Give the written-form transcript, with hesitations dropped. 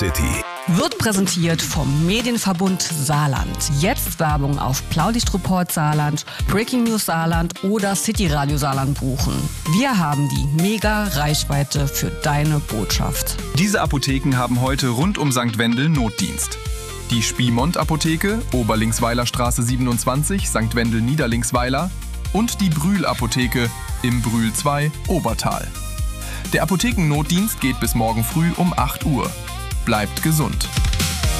City. Wird präsentiert vom Medienverbund Saarland. Jetzt Werbung auf Blaulichtreport Saarland, Breaking News Saarland oder City Radio Saarland buchen. Wir haben die Mega-Reichweite für deine Botschaft. Diese Apotheken haben heute rund um St. Wendel Notdienst. Die Spiemont-Apotheke, Oberlingsweiler Straße 27, St. Wendel Niederlingsweiler und die Brühl-Apotheke im Brühl 2, Obertal. Der Apothekennotdienst geht bis morgen früh um 8 Uhr. Bleibt gesund.